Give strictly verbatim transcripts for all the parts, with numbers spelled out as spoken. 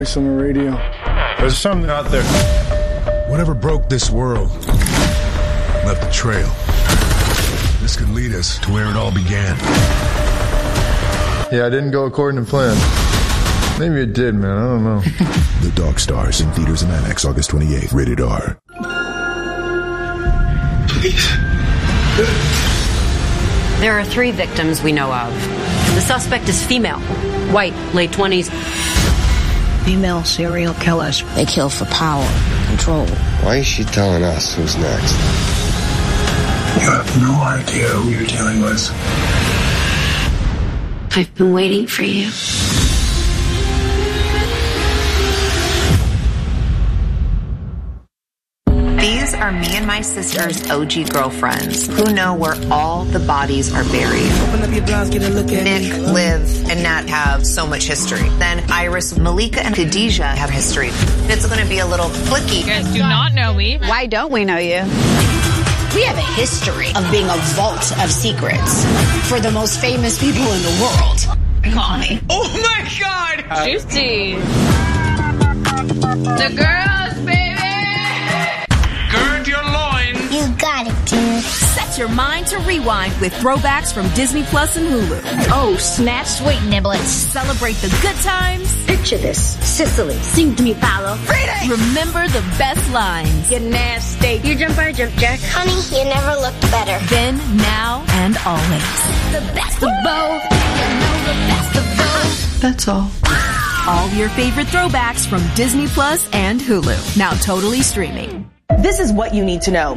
On the radio. There's something out there. Whatever broke this world left a trail. This could lead us to where it all began. Yeah, I didn't go according to plan. Maybe it did, man. I don't know. The Dark Stars in theaters and IMAX August twenty-eighth. Rated R. Please. There are three victims we know of. The suspect is female, white, late twenties. Female serial killers. They kill for power, control. Why is she telling us who's next? You have no idea who you're dealing with. I've been waiting for you. These are me and my sister's O G girlfriends who know where all the bodies are buried. Open up your blinds, get a look at Nick, me. Liv, and Nat have so much history. Then Iris, Malika, and Khadijah have history. It's going to be a little clicky. You guys do not know me. Why don't we know you? We have a history of being a vault of secrets for the most famous people in the world. Connie. Oh my God! Juicy. The girls, baby! Gird your loins. You got it, dude. Set your mind to rewind with throwbacks from Disney Plus and Hulu. Oh, snap, sweet niblets. Celebrate the good times. Picture this. Sicily. Sing to me, Paolo. Friday. Remember the best lines. You're nasty. You jump our jump, Jack. Honey, you never looked better. Then, now, and always. The best of both. You know the best of both. That's all. All your favorite throwbacks from Disney Plus and Hulu. Now totally streaming. This is what you need to know.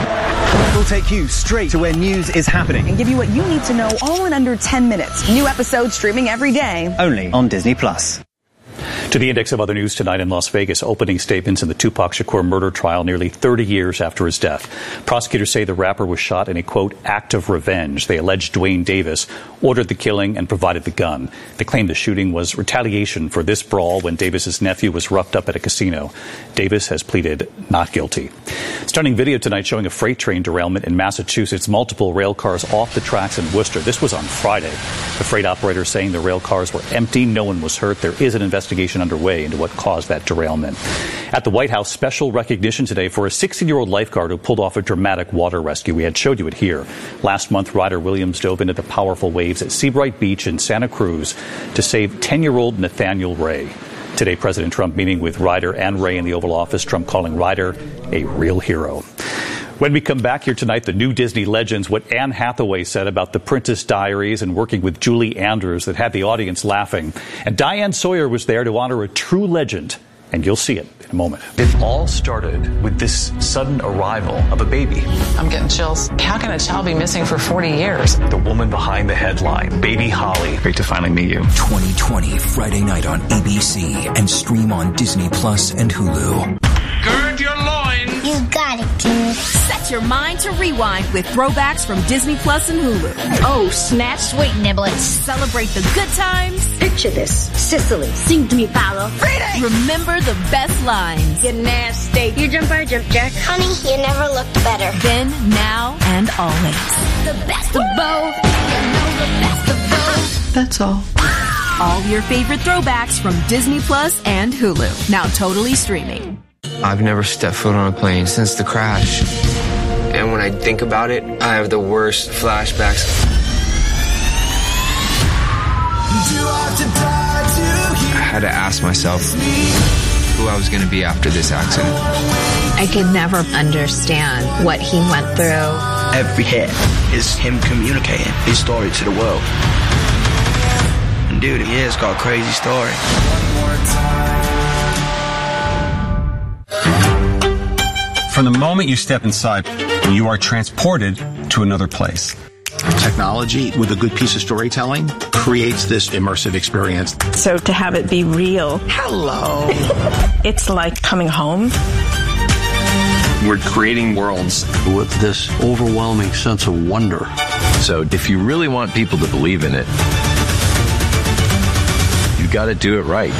We'll take you straight to where news is happening and give you what you need to know all in under ten minutes. New episodes streaming every day. Only on Disney Plus. To the index of other news tonight in Las Vegas, opening statements in the Tupac Shakur murder trial nearly thirty years after his death. Prosecutors say the rapper was shot in a, quote, act of revenge. They allege Dwayne Davis ordered the killing and provided the gun. They claim the shooting was retaliation for this brawl when Davis's nephew was roughed up at a casino. Davis has pleaded not guilty. Stunning video tonight showing a freight train derailment in Massachusetts. Multiple rail cars off the tracks in Worcester. This was on Friday. The freight operator saying the rail cars were empty. No one was hurt. There is an investigation underway into what caused that derailment. At the White House, special recognition today for a sixteen-year-old lifeguard who pulled off a dramatic water rescue. We had showed you it here. Last month, Ryder Williams dove into the powerful waves at Seabright Beach in Santa Cruz to save ten-year-old Nathaniel Ray. Today, President Trump meeting with Ryder and Ray in the Oval Office, Trump calling Ryder a real hero. When we come back here tonight, the new Disney legends, what Anne Hathaway said about the Princess Diaries and working with Julie Andrews that had the audience laughing. And Diane Sawyer was there to honor a true legend, and you'll see it in a moment. It all started with this sudden arrival of a baby. I'm getting chills. How can a child be missing for forty years? The woman behind the headline, Baby Holly. Great to finally meet you. twenty twenty, Friday night on A B C and stream on Disney Plus and Hulu. Gird your loins. You got it, dude. Set your mind to rewind with throwbacks from Disney Plus and Hulu. Oh, snap, sweet niblets. Celebrate the good times. Picture this. Sicily. Sing to me, Paolo. Friday. Remember the best lines. You're nasty. You jump our jump, Jack. Honey, you never looked better. Then, now, and always. The best of both. You know the best of both. That's all. All your favorite throwbacks from Disney Plus and Hulu. Now totally streaming. I've never stepped foot on a plane since the crash. And when I think about it, I have the worst flashbacks. I had to ask myself who I was going to be after this accident. I could never understand what he went through. Every hit is him communicating his story to the world. And dude, he has got a crazy story. From the moment you step inside, you are transported to another place. Technology with a good piece of storytelling creates this immersive experience. So to have it be real. Hello. It's like coming home. We're creating worlds with this overwhelming sense of wonder. So if you really want people to believe in it, you've got to do it right.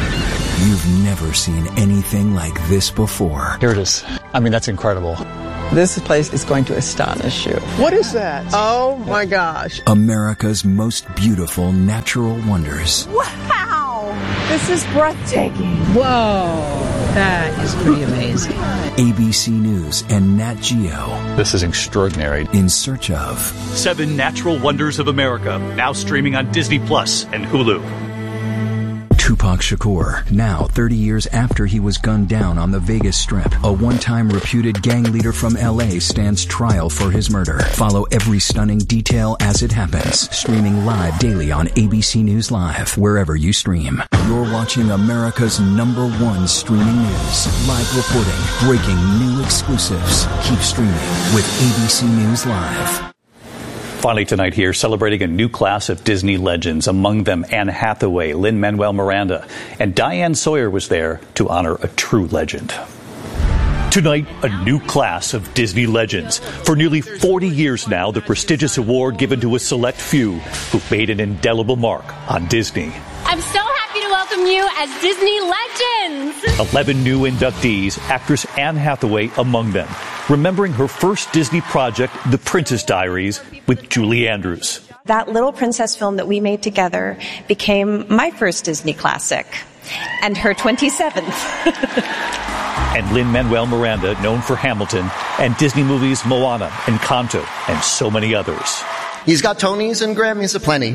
You've never seen anything like this before. Here it is. I mean, that's incredible. This place is going to astonish you. What is that? Oh my gosh. America's most beautiful natural wonders. Wow! This is breathtaking. Whoa. That is pretty amazing. A B C News and Nat Geo. This is extraordinary. In search of Seven Natural Wonders of America, now streaming on Disney Plus and Hulu. Tupac Shakur, now thirty years after he was gunned down on the Vegas Strip, a one-time reputed gang leader from L A stands trial for his murder. Follow every stunning detail as it happens. Streaming live daily on A B C News Live, wherever you stream. You're watching America's number one streaming news. Live reporting, breaking new exclusives. Keep streaming with A B C News Live. Finally tonight here, celebrating a new class of Disney legends, among them Anne Hathaway, Lin-Manuel Miranda, and Diane Sawyer was there to honor a true legend. Tonight, a new class of Disney legends. For nearly forty years now, the prestigious award given to a select few who've made an indelible mark on Disney. I'm so happy to welcome you as Disney legends. Eleven new inductees, actress Anne Hathaway among them, remembering her first Disney project, The Princess Diaries, with Julie Andrews. That little princess film that we made together became my first Disney classic, and her twenty-seventh. And Lin-Manuel Miranda, known for Hamilton, and Disney movies Moana, Encanto, and so many others. He's got Tonys and Grammys aplenty.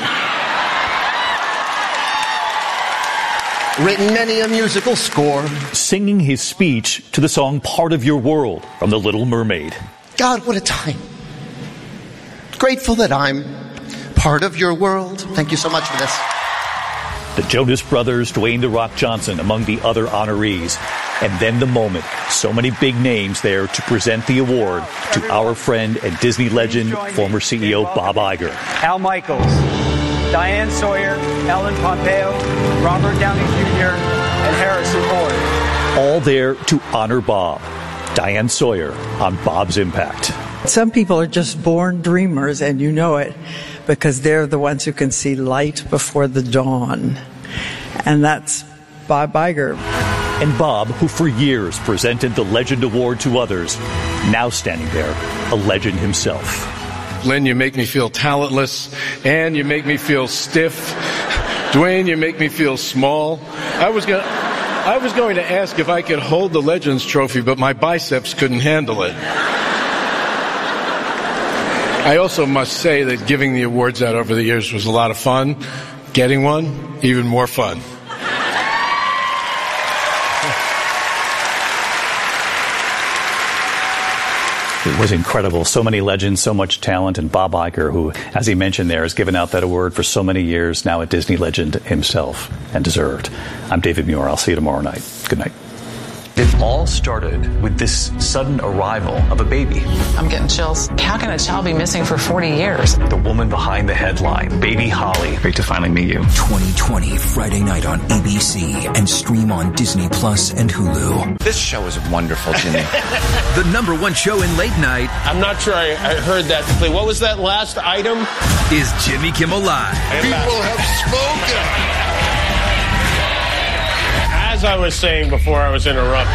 Written many a musical score. Singing his speech to the song Part of Your World from The Little Mermaid. God, what a time. Grateful that I'm part of your world. Thank you so much for this. The Jonas Brothers, Dwayne "The Rock" Johnson among the other honorees. And then the moment, so many big names there to present the award to our friend and Disney legend, former C E O Bob Iger. Al Michaels, Diane Sawyer, Ellen Pompeo, Robert Downey Junior, and Harrison Ford. All there to honor Bob. Diane Sawyer on Bob's Impact. Some people are just born dreamers, and you know it, because they're the ones who can see light before the dawn. And that's Bob Iger. And Bob, who for years presented the Legend Award to others, now standing there, a legend himself. Lynn, you make me feel talentless. Anne, you make me feel stiff. Dwayne, you make me feel small. I was going I was going to ask if I could hold the Legends Trophy, but my biceps couldn't handle it. I also must say that giving the awards out over the years was a lot of fun. Getting one, even more fun. It was incredible. So many legends, so much talent, and Bob Iger, who, as he mentioned there, has given out that award for so many years, now a Disney legend himself, and deserved. I'm David Muir. I'll see you tomorrow night. Good night. It all started with this sudden arrival of a baby. I'm getting chills. How can a child be missing for forty years? The woman behind the headline, Baby Holly. Great to finally meet you. twenty twenty, Friday night on A B C and stream on Disney Plus and Hulu. This show is wonderful, Jimmy. The number one show in late night. I'm not sure I, I heard that clearly. What was that last item? Is Jimmy Kimmel Live. People have spoken. As I was saying before I was interrupted.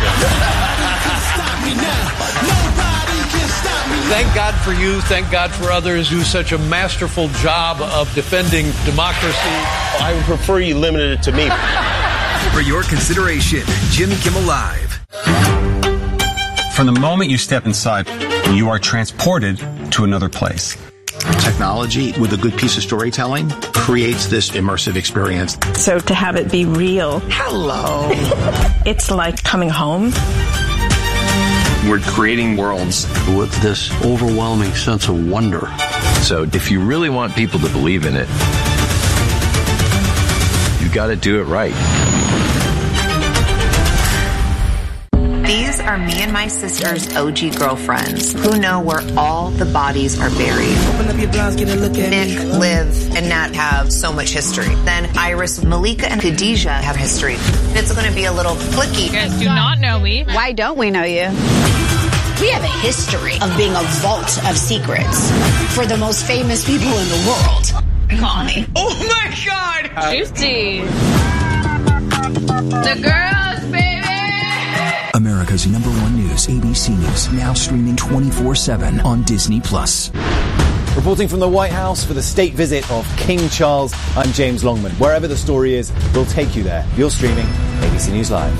Thank God for you. Thank God for others who do such a masterful job of defending democracy. I would prefer you limited it to me. For your consideration, Jimmy Kimmel Live. From the moment you step inside, you are transported to another place. Technology, with a good piece of storytelling, creates this immersive experience. So to have it be real. Hello. It's like coming home. We're creating worlds with this overwhelming sense of wonder. So if you really want people to believe in it, you've got to do it right. These are me and my sister's O G girlfriends who know where all the bodies are buried. Open up your blinds, get a look at Nick, me. Liv, and Nat have so much history. Then Iris, Malika, and Khadijah have history. It's going to be a little clicky. You guys do not know me. Why don't we know you? We have a history of being a vault of secrets for the most famous people in the world. Call me. Oh my God! Juicy. The girls, baby! America. America's number one news, A B C News, now streaming twenty-four seven on Disney Plus. Reporting from the White House for the state visit of King Charles, I'm James Longman. Wherever the story is, we'll take you there. You're streaming A B C News Live.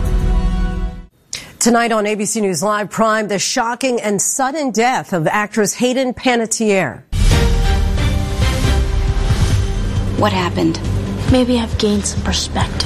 Tonight on A B C News Live Prime, the shocking and sudden death of actress Hayden Panettiere. What happened? Maybe I've gained some perspective.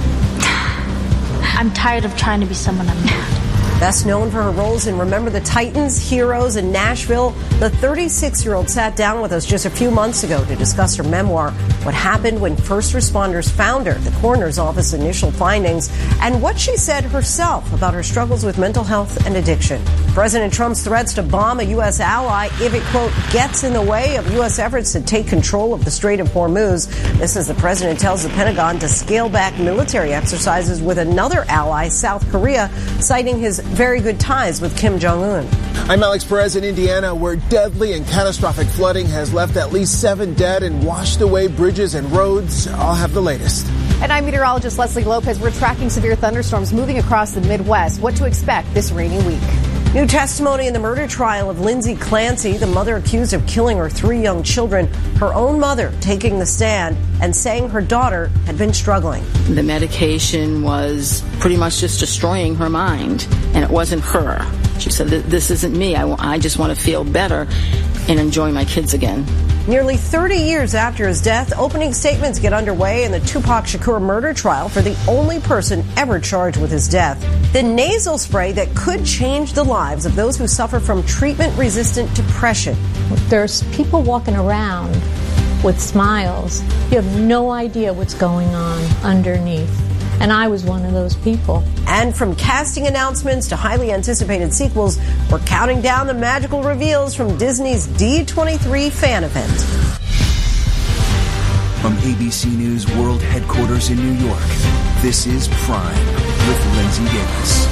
I'm tired of trying to be someone I'm not. Best known for her roles in Remember the Titans, Heroes, and Nashville, the thirty-six-year-old sat down with us just a few months ago to discuss her memoir, What Happened When First Responders Found Her, the coroner's office initial findings, and what she said herself about her struggles with mental health and addiction. President Trump's threats to bomb a U S ally if it, quote, gets in the way of U S efforts to take control of the Strait of Hormuz. This as the president tells the Pentagon to scale back military exercises with another ally, South Korea, citing his very good ties with Kim Jong-un. I'm Alex Perez in Indiana, where deadly and catastrophic flooding has left at least seven dead and washed away bridges and roads. I'll have the latest. And I'm meteorologist Leslie Lopez. We're tracking severe thunderstorms moving across the Midwest. What to expect this rainy week. New testimony in the murder trial of Lindsay Clancy, the mother accused of killing her three young children. Her own mother taking the stand and saying her daughter had been struggling. The medication was pretty much just destroying her mind, and it wasn't her. She said, this isn't me. I, I just want to feel better and enjoy my kids again. Nearly thirty years after his death, opening statements get underway in the Tupac Shakur murder trial for the only person ever charged with his death. The nasal spray that could change the lives of those who suffer from treatment-resistant depression. There's people walking around with smiles. You have no idea what's going on underneath. And I was one of those people. And from casting announcements to highly anticipated sequels, we're counting down the magical reveals from Disney's D twenty-three fan event. From A B C News World Headquarters in New York, this is Prime with Lindsay Davis.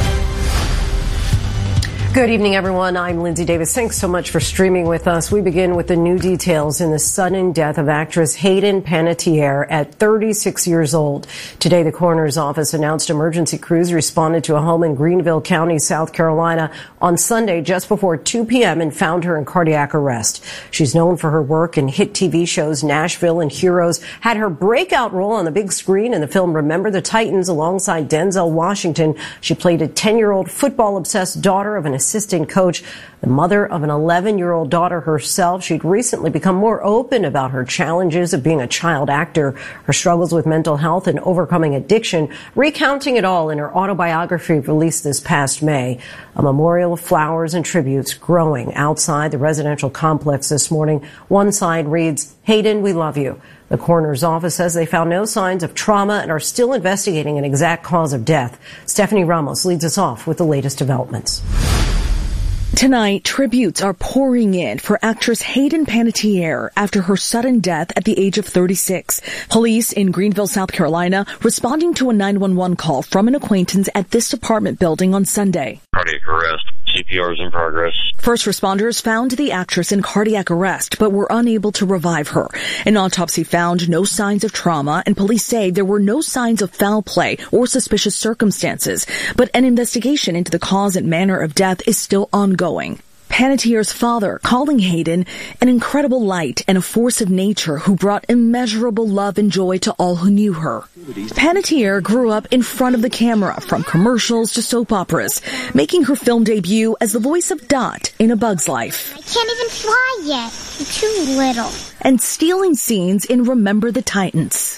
Good evening, everyone. I'm Lindsay Davis. Thanks so much for streaming with us. We begin with the new details in the sudden death of actress Hayden Panettiere at thirty-six years old. Today, the coroner's office announced emergency crews responded to a home in Greenville County, South Carolina on Sunday just before two p.m. and found her in cardiac arrest. She's known for her work in hit T V shows Nashville and Heroes, had her breakout role on the big screen in the film Remember the Titans alongside Denzel Washington. She played a ten-year-old football-obsessed daughter of an assistant coach, the mother of an eleven-year-old daughter herself. She'd recently become more open about her challenges of being a child actor, her struggles with mental health and overcoming addiction, recounting it all in her autobiography released this past May. A memorial of flowers and tributes growing outside the residential complex this morning. One sign reads, "Hayden, we love you." The coroner's office says they found no signs of trauma and are still investigating an exact cause of death. Stephanie Ramos leads us off with the latest developments. Tonight, tributes are pouring in for actress Hayden Panettiere after her sudden death at the age of thirty-six. Police in Greenville, South Carolina, responding to a nine one one call from an acquaintance at this apartment building on Sunday. Cardiac arrest. C P R is in progress. First responders found the actress in cardiac arrest, but were unable to revive her. An autopsy found no signs of trauma, and police say there were no signs of foul play or suspicious circumstances. But an investigation into the cause and manner of death is still ongoing. Panettiere's father calling Hayden an incredible light and a force of nature who brought immeasurable love and joy to all who knew her. Panettiere grew up in front of the camera, from commercials to soap operas, making her film debut as the voice of Dot in A Bug's Life. I can't even fly yet. I'm too little. And stealing scenes in Remember the Titans.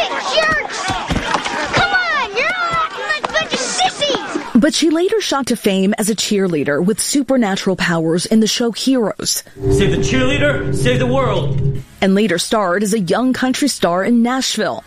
But she later shot to fame as a cheerleader with supernatural powers in the show Heroes. Save the cheerleader, save the world. And later starred as a young country star in Nashville,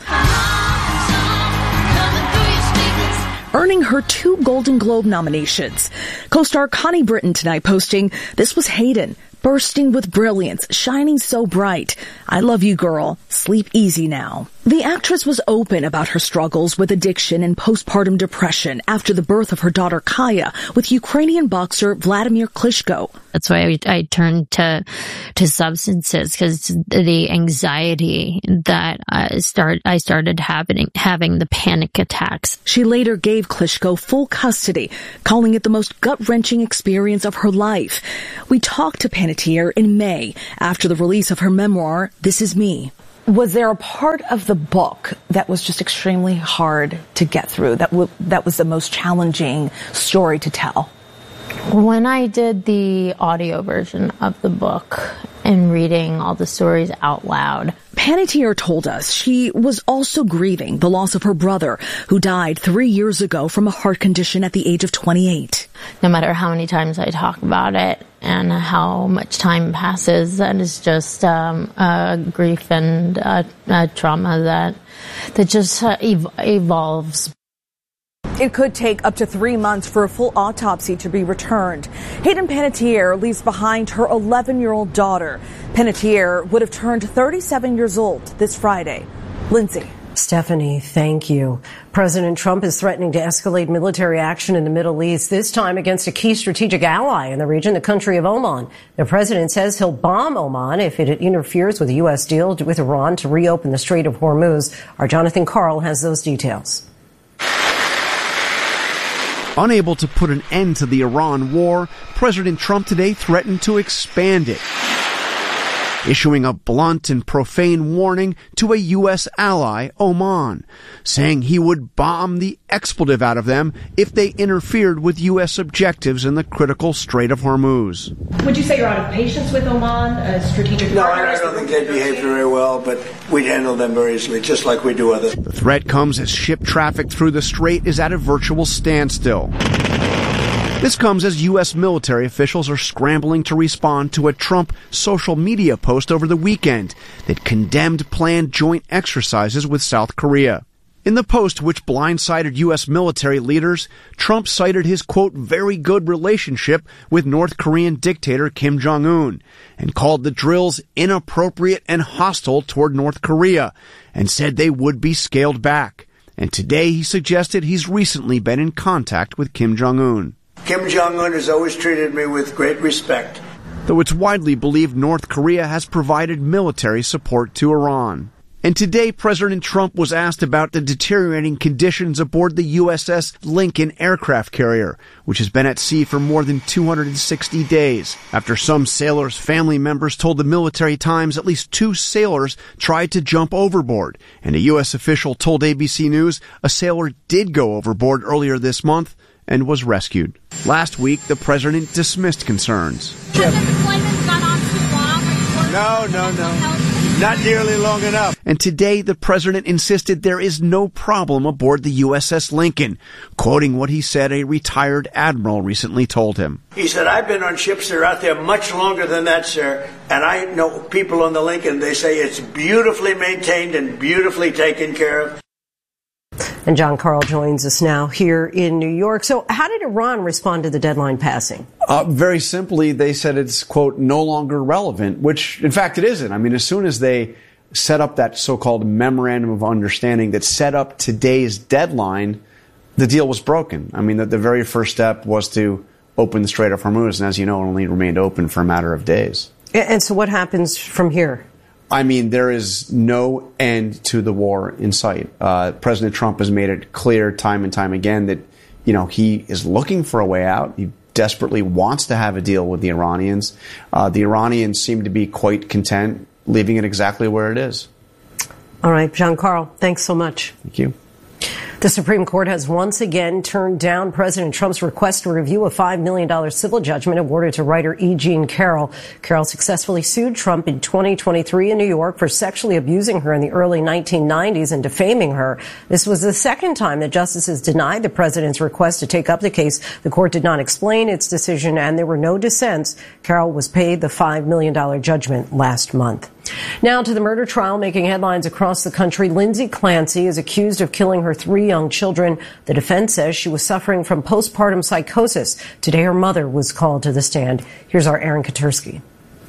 earning her two Golden Globe nominations. Co-star Connie Britton tonight posting, "This was Hayden, bursting with brilliance, shining so bright. I love you, girl. Sleep easy now. The actress was open about her struggles with addiction and postpartum depression after the birth of her daughter Kaya with Ukrainian boxer Vladimir Klitschko. That's why I, I turned to to substances, because the anxiety that I start I started having having the panic attacks. She later gave Klitschko full custody, calling it the most gut-wrenching experience of her life. We talked to Panettiere in May after the release of her memoir, This Is Me. Was there a part of the book that was just extremely hard to get through, that w- that was the most challenging story to tell? When I did the audio version of the book and reading all the stories out loud, Panettiere told us she was also grieving the loss of her brother, who died three years ago from a heart condition at the age of twenty-eight. No matter how many times I talk about it and how much time passes, that is just um, a grief and a, a trauma that that just uh, ev- evolves. It could take up to three months for a full autopsy to be returned. Hayden Panettiere leaves behind her eleven-year-old daughter. Panettiere would have turned thirty-seven years old this Friday. Lindsay. Stephanie, thank you. President Trump is threatening to escalate military action in the Middle East, this time against a key strategic ally in the region, the country of Oman. The president says he'll bomb Oman if it interferes with a U S deal with Iran to reopen the Strait of Hormuz. Our Jonathan Karl has those details. Unable to put an end to the Iran war, President Trump today threatened to expand it, issuing a blunt and profane warning to a U S ally, Oman, saying he would bomb the expletive out of them if they interfered with U S objectives in the critical Strait of Hormuz. Would you say you're out of patience with Oman, a strategic No, partner? I don't think they behave very well, but we'd handle them very easily, just like we do others. The threat comes as ship traffic through the strait is at a virtual standstill. This comes as U S military officials are scrambling to respond to a Trump social media post over the weekend that condemned planned joint exercises with South Korea. In the post, which blindsided U S military leaders, Trump cited his, quote, very good relationship with North Korean dictator Kim Jong-un and called the drills inappropriate and hostile toward North Korea and said they would be scaled back. And today he suggested he's recently been in contact with Kim Jong-un. Kim Jong-un has always treated me with great respect. Though it's widely believed North Korea has provided military support to Iran. And today, President Trump was asked about the deteriorating conditions aboard the U S S Lincoln aircraft carrier, which has been at sea for more than two hundred sixty days. After some sailors' family members told the Military Times at least two sailors tried to jump overboard. And a U S official told A B C News a sailor did go overboard earlier this month and was rescued. Last week, the president dismissed concerns. No, no, no. Not nearly long enough. And today, the president insisted there is no problem aboard the U S S Lincoln, quoting what he said a retired admiral recently told him. He said, I've been on ships that are out there much longer than that, sir, and I know people on the Lincoln, they say it's beautifully maintained and beautifully taken care of. And John Karl joins us now here in New York. So how did Iran respond to the deadline passing? Uh, very simply, they said it's, quote, no longer relevant, which, in fact, it isn't. I mean, as soon as they set up that so-called memorandum of understanding that set up today's deadline, the deal was broken. I mean, the, the very first step was to open the Strait of Hormuz, and as you know, it only remained open for a matter of days. And so what happens from here? I mean, there is no end to the war in sight. Uh, President Trump has made it clear time and time again that, you know, he is looking for a way out. He desperately wants to have a deal with the Iranians. Uh, the Iranians seem to be quite content leaving it exactly where it is. All right, John Karl, thanks so much. Thank you. The Supreme Court has once again turned down President Trump's request to review a five million dollars civil judgment awarded to writer E. Jean Carroll. Carroll successfully sued Trump in twenty twenty-three in New York for sexually abusing her in the early nineteen nineties and defaming her. This was the second time that justices denied the president's request to take up the case. The court did not explain its decision, and there were no dissents. Carroll was paid the five million dollars judgment last month. Now to the murder trial making headlines across the country. Lindsay Clancy is accused of killing her three young children. The defense says she was suffering from postpartum psychosis. Today, her mother was called to the stand. Here's our Aaron Katursky.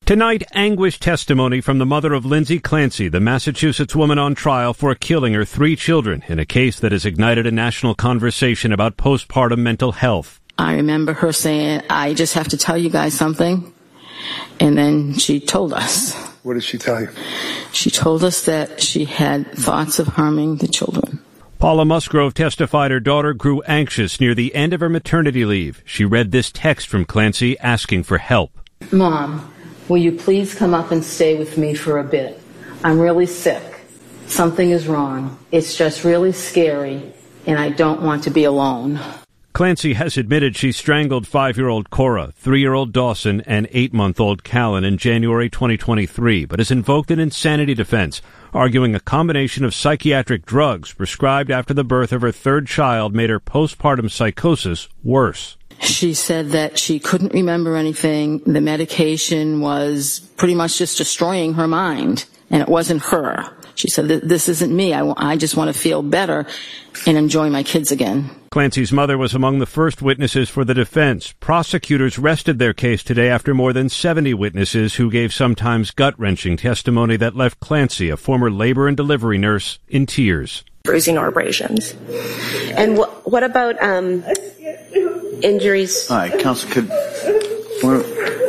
Tonight, anguished testimony from the mother of Lindsay Clancy, the Massachusetts woman on trial for killing her three children in a case that has ignited a national conversation about postpartum mental health. I remember her saying, I just have to tell you guys something. And then she told us. What did she tell you? She told us that she had thoughts of harming the children. Paula Musgrove testified her daughter grew anxious near the end of her maternity leave. She read this text from Clancy asking for help. Mom, will you please come up and stay with me for a bit? I'm really sick. Something is wrong. It's just really scary, and I don't want to be alone. Clancy has admitted she strangled five-year-old Cora, three-year-old Dawson, and eight-month-old Callan in January twenty twenty-three, but has invoked an insanity defense, arguing a combination of psychiatric drugs prescribed after the birth of her third child made her postpartum psychosis worse. She said that she couldn't remember anything. The medication was pretty much just destroying her mind, and it wasn't her. She said, this isn't me. I, I just want to feel better and enjoy my kids again. Clancy's mother was among the first witnesses for the defense. Prosecutors rested their case today after more than seventy witnesses who gave sometimes gut-wrenching testimony that left Clancy, a former labor and delivery nurse, in tears. Bruising or abrasions. And wh- what about um, injuries? All right, counsel, could... We're,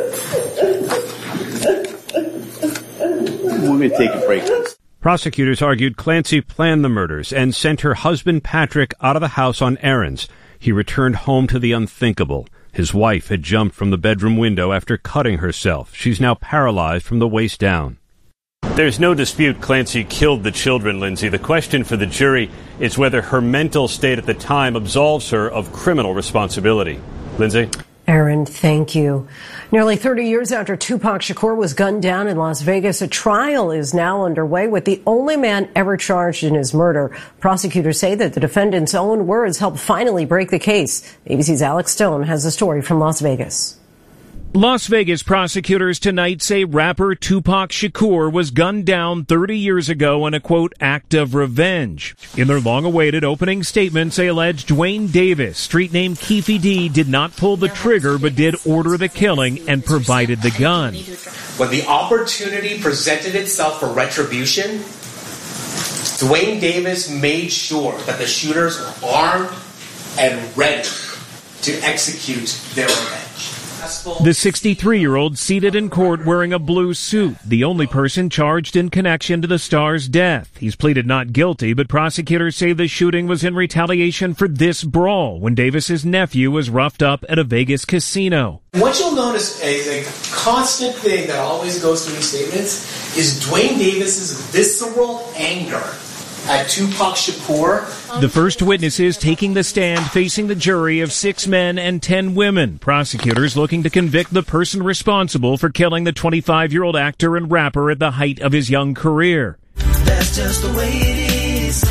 we're going to take a break. Prosecutors argued Clancy planned the murders and sent her husband Patrick out of the house on errands. He returned home to the unthinkable. His wife had jumped from the bedroom window after cutting herself. She's now paralyzed from the waist down. There's no dispute Clancy killed the children, Lindsay. The question for the jury is whether her mental state at the time absolves her of criminal responsibility. Lindsay? Aaron, thank you. Nearly thirty years after Tupac Shakur was gunned down in Las Vegas, a trial is now underway with the only man ever charged in his murder. Prosecutors say that the defendant's own words helped finally break the case. A B C's Alex Stone has the story from Las Vegas. Las Vegas prosecutors tonight say rapper Tupac Shakur was gunned down thirty years ago in a, quote, act of revenge. In their long-awaited opening statements, they allege Dwayne Davis, street name Keefe D, did not pull the trigger but did order the killing and provided the gun. When the opportunity presented itself for retribution, Dwayne Davis made sure that the shooters were armed and ready to execute their revenge. The sixty-three-year-old seated in court wearing a blue suit, the only person charged in connection to the star's death. He's pleaded not guilty, but prosecutors say the shooting was in retaliation for this brawl when Davis's nephew was roughed up at a Vegas casino. What you'll notice is a constant thing that always goes through these statements is Dwayne Davis's visceral anger at Tupac Shakur. The first witnesses taking the stand facing the jury of six men and ten women. Prosecutors looking to convict the person responsible for killing the twenty-five-year-old actor and rapper at the height of his young career. That's just the way it is.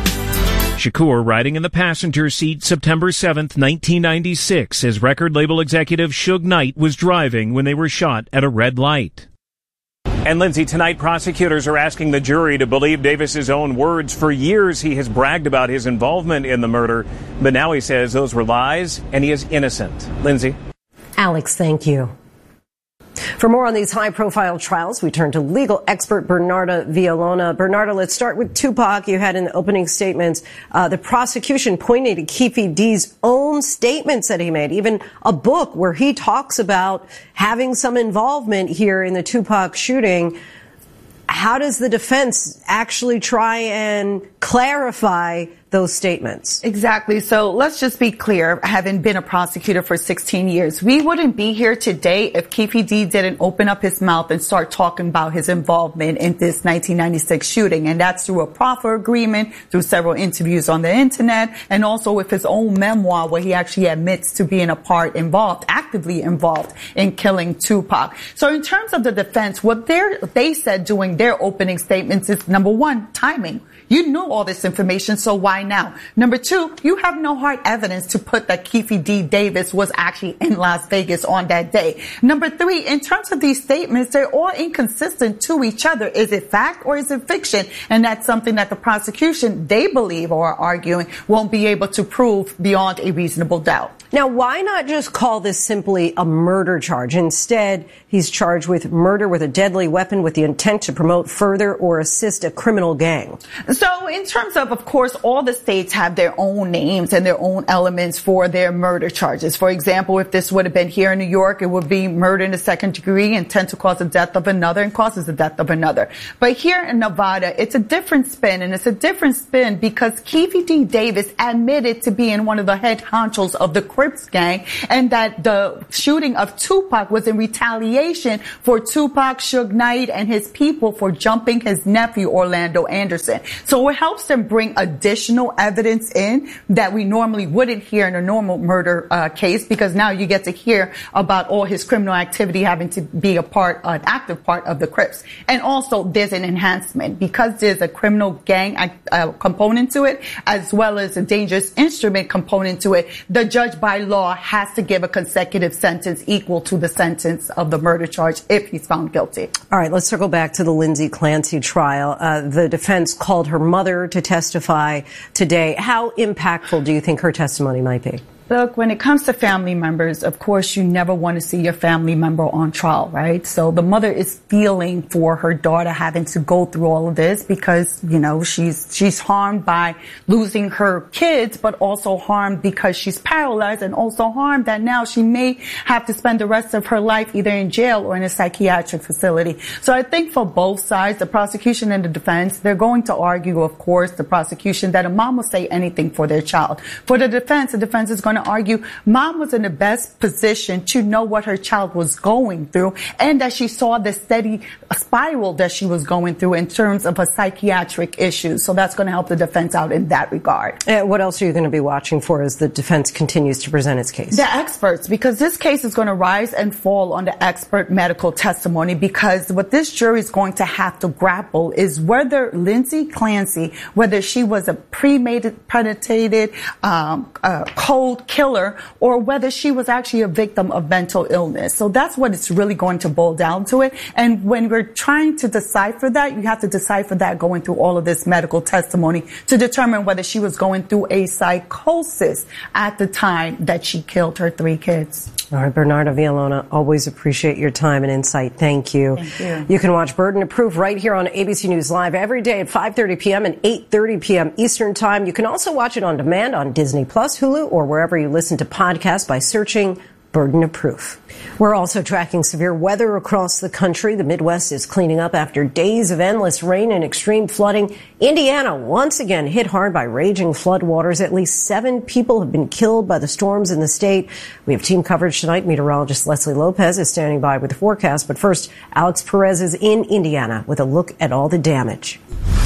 Shakur riding in the passenger seat September seventh, nineteen ninety-six, as record label executive Suge Knight was driving when they were shot at a red light. And Lindsay, tonight prosecutors are asking the jury to believe Davis's own words. For years he has bragged about his involvement in the murder, but now he says those were lies and he is innocent. Lindsay? Alex, thank you. For more on these high-profile trials, we turn to legal expert Bernarda Villalona. Bernarda, let's start with Tupac. You had in the opening statements uh, the prosecution pointing to Keefe D's own statements that he made, even a book where he talks about having some involvement here in the Tupac shooting. How does the defense actually try and clarify those statements? Exactly. So let's just be clear, having been a prosecutor for sixteen years, we wouldn't be here today if Keefe D didn't open up his mouth and start talking about his involvement in this nineteen ninety-six shooting. And that's through a proffer agreement, through several interviews on the internet, and also with his own memoir where he actually admits to being a part involved, actively involved in killing Tupac. So in terms of the defense, what they're, they said during their opening statements is, number one, timing. You knew all this information, so why now? Number two, you have no hard evidence to put that Keefe D. Davis was actually in Las Vegas on that day. Number three, in terms of these statements, they're all inconsistent to each other. Is it fact or is it fiction? And that's something that the prosecution, they believe or are arguing, won't be able to prove beyond a reasonable doubt. Now, why not just call this simply a murder charge? Instead, he's charged with murder with a deadly weapon with the intent to promote, further, or assist a criminal gang. So in terms of, of course, all the states have their own names and their own elements for their murder charges. For example, if this would have been here in New York, it would be murder in the second degree, intent to cause the death of another and causes the death of another. But here in Nevada, it's a different spin, and it's a different spin because Keefe D. Davis admitted to being one of the head honchos of the Crips gang, and that the shooting of Tupac was in retaliation for Tupac, Suge Knight, and his people for jumping his nephew, Orlando Anderson. So it helps them bring additional evidence in that we normally wouldn't hear in a normal murder uh, case, because now you get to hear about all his criminal activity having to be a part, an active part of the Crips. And also there's an enhancement because there's a criminal gang uh, component to it, as well as a dangerous instrument component to it. The judge by law has to give a consecutive sentence equal to the sentence of the murder charge if he's found guilty. All right, let's circle back to the Lindsay Clancy trial. Uh, the defense called her mother to testify today. How impactful do you think her testimony might be? Look, when it comes to family members, of course, you never want to see your family member on trial, right? So the mother is feeling for her daughter having to go through all of this because, you know, she's she's harmed by losing her kids, but also harmed because she's paralyzed, and also harmed that now she may have to spend the rest of her life either in jail or in a psychiatric facility. So I think for both sides, the prosecution and the defense, they're going to argue, of course, the prosecution, that a mom will say anything for their child. For the defense, the defense is going to argue mom was in the best position to know what her child was going through, and that she saw the steady spiral that she was going through in terms of her psychiatric issues. So that's going to help the defense out in that regard. Uh, what else are you going to be watching for as the defense continues to present its case? The experts, because this case is going to rise and fall on the expert medical testimony, because what this jury is going to have to grapple is whether Lindsay Clancy, whether she was a premeditated, um, uh, cold killer, or whether she was actually a victim of mental illness. So that's what it's really going to boil down to it. And when we're trying to decipher that, you have to decipher that going through all of this medical testimony to determine whether she was going through a psychosis at the time that she killed her three kids. All right, Bernarda Villalona, always appreciate your time and insight. Thank you. Thank you. You can watch Burden of Proof right here on A B C News Live every day at five thirty p.m. and eight thirty p.m. Eastern Time. You can also watch it on demand on Disney Plus, Hulu, or wherever you listen to podcasts by searching Burden of Proof. We're also tracking severe weather across the country. The Midwest is cleaning up after days of endless rain and extreme flooding. Indiana once again hit hard by raging floodwaters. At least seven people have been killed by the storms in the state. We have team coverage tonight. Meteorologist Leslie Lopez is standing by with the forecast. But first, Alex Perez is in Indiana with a look at all the damage.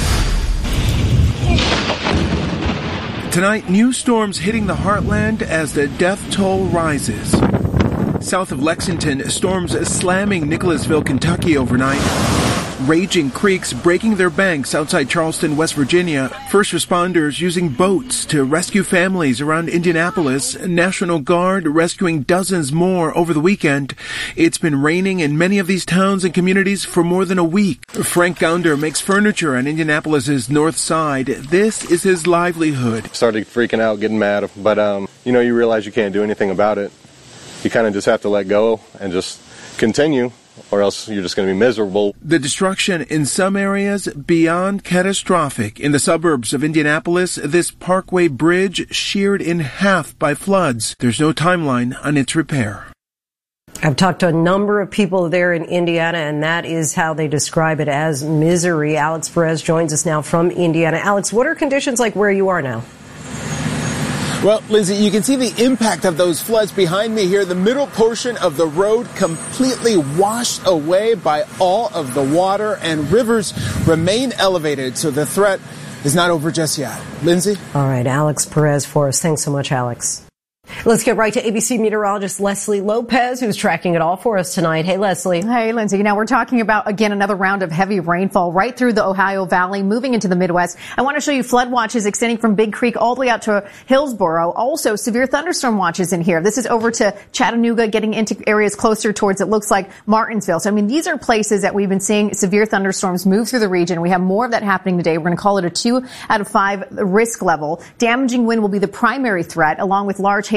Tonight, new storms hitting the heartland as the death toll rises. South of Lexington, storms slamming Nicholasville, Kentucky overnight. Raging creeks breaking their banks outside Charleston, West Virginia. First responders using boats to rescue families around Indianapolis. National Guard rescuing dozens more over the weekend. It's been raining in many of these towns and communities for more than a week. Frank Gounder makes furniture on Indianapolis's north side. This is his livelihood. Started freaking out, getting mad, but um, you know, you realize you can't do anything about it. You kind of just have to let go and just continue, or else you're just going to be miserable. The destruction in some areas beyond catastrophic. In the suburbs of Indianapolis, this Parkway Bridge sheared in half by floods. There's no timeline on its repair. I've talked to a number of people there in Indiana, and that is how they describe it, as misery. Alex Perez joins us now from Indiana. Alex, what are conditions like where you are now? Well, Lindsay, you can see the impact of those floods behind me here. The middle portion of the road completely washed away by all of the water, and rivers remain elevated, so the threat is not over just yet. Lindsay? All right, Alex Perez for us. Thanks so much, Alex. Let's get right to A B C meteorologist Leslie Lopez, who's tracking it all for us tonight. Hey, Leslie. Hey, Lindsay. Now, we're talking about, again, another round of heavy rainfall right through the Ohio Valley, moving into the Midwest. I want to show you flood watches extending from Big Creek all the way out to Hillsboro. Also, severe thunderstorm watches in here. This is over to Chattanooga, getting into areas closer towards, it looks like, Martinsville. So, I mean, these are places that we've been seeing severe thunderstorms move through the region. We have more of that happening today. We're going to call it a two out of five risk level. Damaging wind will be the primary threat, along with large hail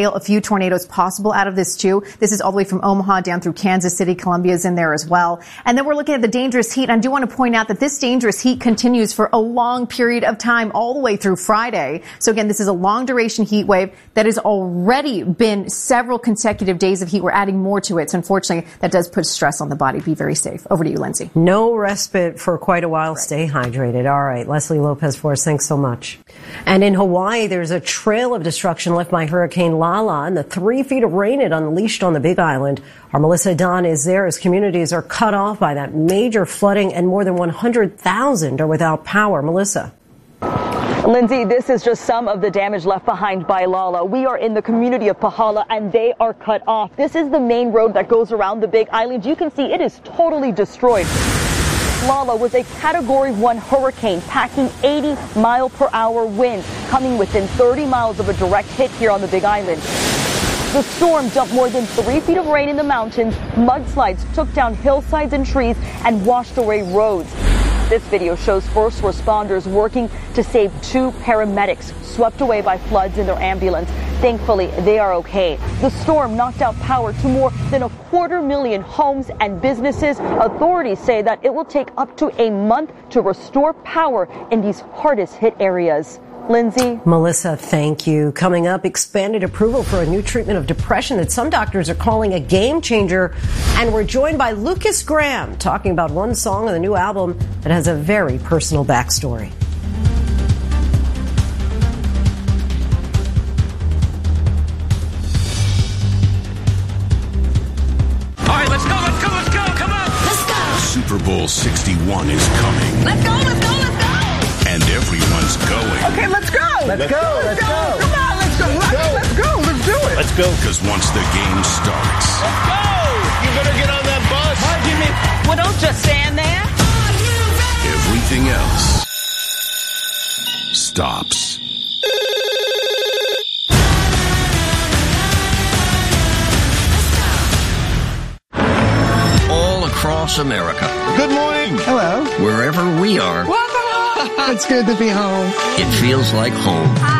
still a few tornadoes possible out of this too. This is all the way from Omaha down through Kansas City. Columbia's in there as well. And then we're looking at the dangerous heat. And I do want to point out that this dangerous heat continues for a long period of time all the way through Friday. So again, this is a long duration heat wave that has already been several consecutive days of heat. We're adding more to it. So unfortunately, that does put stress on the body. Be very safe. Over to you, Lindsay. No respite for quite a while. Right. Stay hydrated. All right. Leslie Lopez for us. Thanks so much. And in Hawaii, there's a trail of destruction left by Hurricane Lala and the three feet of rain it unleashed on the Big Island. Our Melissa Don is there as communities are cut off by that major flooding and more than one hundred thousand are without power. Melissa. Lindsay, this is just some of the damage left behind by Lala. We are in the community of Pahala and they are cut off. This is the main road that goes around the Big Island. You can see it is totally destroyed. Lala was a Category one hurricane packing eighty mile per hour winds, coming within thirty miles of a direct hit here on the Big Island. The storm dumped more than three feet of rain in the mountains, mudslides took down hillsides and trees, and washed away roads. This video shows first responders working to save two paramedics swept away by floods in their ambulance. Thankfully, they are okay. The storm knocked out power to more than a quarter million homes and businesses. Authorities say that it will take up to a month to restore power in these hardest hit areas. Lindsay. Melissa, thank you. Coming up, expanded approval for a new treatment of depression that some doctors are calling a game changer. And we're joined by Lucas Graham talking about one song on the new album that has a very personal backstory. All right, let's go, let's go, let's go, come on. Let's go. Super Bowl sixty-one is coming. Let's go, let's go, let's go. And everyone's going. Okay, let's go. Let's, let's go, go. Let's go. Come on, let's go. Let's go. Let's go. Let's do it. Let's go. Because once the game starts. Let's go. You better get on that bus. Pardon me. Well, don't just stand there. Everything else stops. All across America. Good morning. Hello. Wherever we are. Welcome home. It's good to be home. It feels like home.